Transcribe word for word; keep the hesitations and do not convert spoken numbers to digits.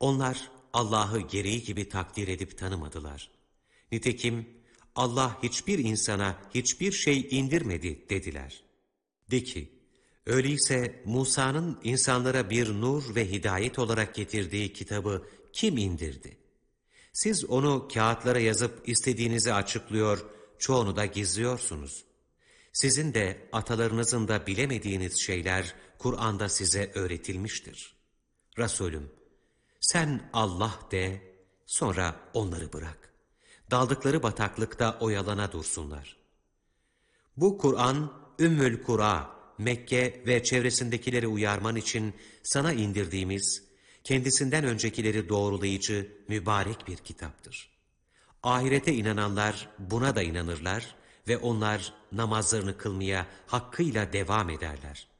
Onlar Allah'ı gereği gibi takdir edip tanımadılar. Nitekim Allah hiçbir insana hiçbir şey indirmedi dediler. De ki, öyleyse Musa'nın insanlara bir nur ve hidayet olarak getirdiği kitabı kim indirdi? Siz onu kağıtlara yazıp istediğinizi açıklıyor, çoğunu da gizliyorsunuz. Sizin de atalarınızın da bilemediğiniz şeyler Kur'an'da size öğretilmiştir. Resulüm, sen Allah de, sonra onları bırak. Daldıkları bataklıkta oyalana dursunlar. Bu Kur'an, Ümmül Kura, Mekke ve çevresindekileri uyarman için sana indirdiğimiz, kendisinden öncekileri doğrulayıcı, mübarek bir kitaptır. Ahirete inananlar buna da inanırlar ve onlar namazlarını kılmaya hakkıyla devam ederler.